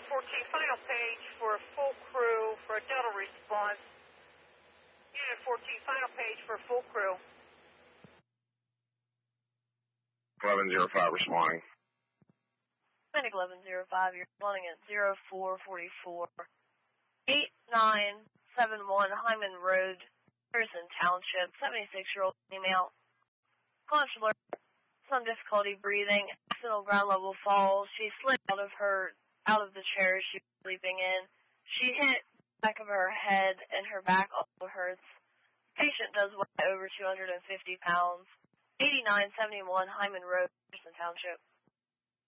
14, final page for a full crew for a Delta response. Unit 14, final page for a full crew. 1105 responding. Medic 1105, you're responding at 0444. 8971 Hyman Road, Harrison Township, 76-year-old female. Consular, some difficulty breathing, accidental ground level fall. She slid out of the chair she was sleeping in. She hit the back of her head and her back also hurts. Patient does weigh over 250 pounds. 8971 Hyman Road, Harrison Township.